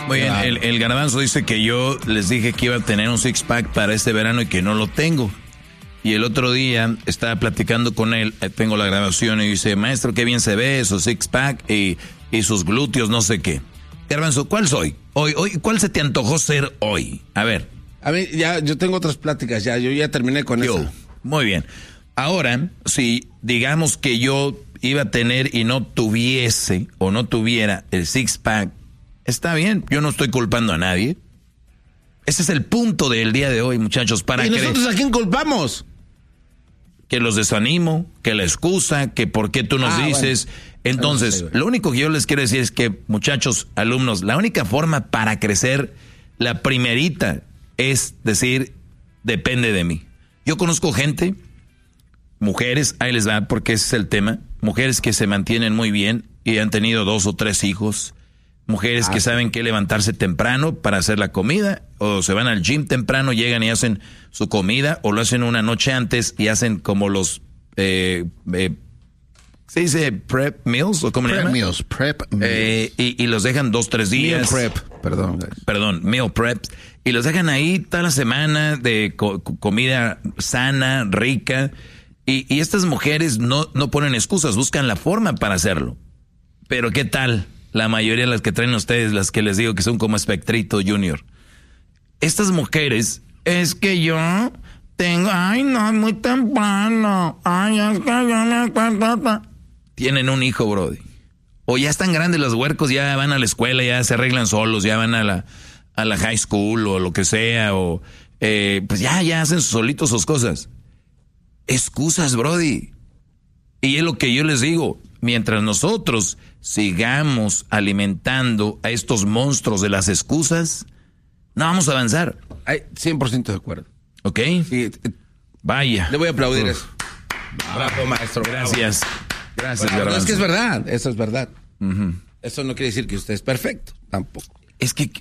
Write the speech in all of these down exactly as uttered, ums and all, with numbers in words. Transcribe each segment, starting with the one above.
Muy bien, el, el garbanzo dice que yo les dije que iba a tener un six-pack para este verano y que no lo tengo. Y el otro día estaba platicando con él, tengo la grabación, y dice, maestro, qué bien se ve, su six-pack y, y sus glúteos, no sé qué. Garbanzo, ¿cuál soy? Hoy, hoy, ¿cuál se te antojó ser hoy? A ver. A mí, ya, yo tengo otras pláticas, ya, yo ya terminé con yo. eso. Muy bien. Ahora, si digamos que yo iba a tener y no tuviese o no tuviera el six-pack, está bien, yo no estoy culpando a nadie. Ese es el punto del día de hoy, muchachos. Para ¿Y nosotros que, a quién culpamos? Que los desanimo, que la excusa, que por qué tú nos ah, dices. Bueno. Entonces, lo único que yo les quiero decir es que, muchachos, alumnos, la única forma para crecer, la primerita, es decir, depende de mí. Yo conozco gente, mujeres, ahí les va, porque ese es el tema, mujeres que se mantienen muy bien y han tenido dos o tres hijos, mujeres ah, que saben que levantarse temprano para hacer la comida, o se van al gym temprano, llegan y hacen su comida, o lo hacen una noche antes y hacen como los... Eh, eh, ¿Se dice prep meals o cómo le llaman? Prep meals, prep meals. Eh, y, y los dejan dos, tres días. Meal prep, perdón. Perdón, meal preps. Y los dejan ahí toda la semana de co- comida sana, rica. Y, y estas mujeres no, no ponen excusas, buscan la forma para hacerlo. Pero ¿qué tal? La mayoría de las que traen ustedes, las que les digo que son como Espectrito Junior. Estas mujeres, es que yo... tengo, ay no, muy temprano. Ay, es que yo me acuerdo. Tienen un hijo, brody. O ya están grandes los huercos, ya van a la escuela, ya se arreglan solos, ya van a la, a la high school o lo que sea, o eh, pues ya, ya hacen solitos sus cosas. Excusas, brody. Y es lo que yo les digo, mientras nosotros sigamos alimentando a estos monstruos de las excusas, no vamos a avanzar. Ay, cien por ciento de acuerdo. ¿Ok? Sí, vaya. le voy a aplaudir Uf. eso. Bravo, maestro. Gracias. Bravo. Gracias, Bueno, Garbanzo. no, es que es verdad, eso es verdad. Uh-huh. Eso no quiere decir que usted es perfecto, tampoco. Es que,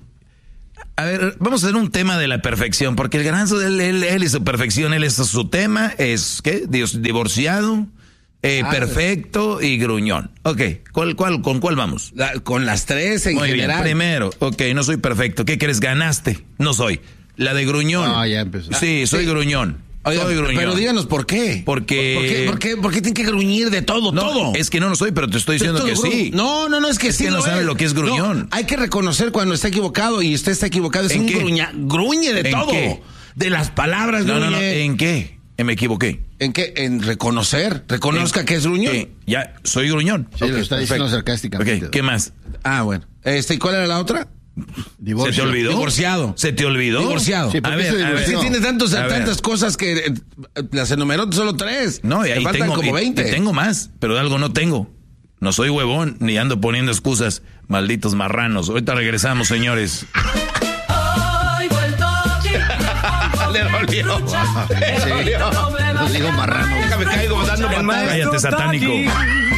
a ver, vamos a hacer un tema de la perfección, porque el Garbanzo, él, él, él y su perfección, él es su tema, es, ¿qué? Dios, divorciado, eh, ah, perfecto y gruñón. Ok, ¿cuál, cuál, ¿con cuál vamos? La, con las tres en Muy general. bien, primero, ok, no soy perfecto. ¿Qué crees? Ganaste. No soy. La de gruñón. Ah, ya empezó. Sí, soy Sí. gruñón. Oiga, soy gruñón. pero díganos por qué. Porque... ¿Por qué, por qué, por qué tiene que gruñir de todo, No, todo? es que no lo soy, pero te estoy diciendo que Todo, sí. No, no, no, es que Es sí que no lo sabe es. lo que es gruñón. No, hay que reconocer cuando está equivocado y usted está equivocado. Es ¿En un qué? gruña, gruñe de ¿En todo. qué? De las palabras, No, no, no. gruñe. ¿En qué? Me equivoqué. ¿En qué? En reconocer. Reconozca ¿En que es gruñón. qué? Ya, soy gruñón. Sí, lo está diciendo perfecto. sarcásticamente. Ok, ¿qué más? Ah, bueno. Este, ¿y cuál era la otra? Divorcio. ¿Se te olvidó? Divorciado. ¿Se te olvidó? Divorciado. Sí, ¿por a qué ver, se a ver. Es que No. tiene tantos, A ver. tantas cosas que eh, las enumeró solo tres. No, y Le ahí faltan tengo, como y- veinte. y tengo más, pero de algo no tengo. No soy huevón, ni ando poniendo excusas, malditos marranos. Ahorita regresamos, señores. Hoy vuelto Le dolió. Sí. Nos dijo marrano. Déjame caigo dando El patadas. maestro Cállate, está satánico. aquí.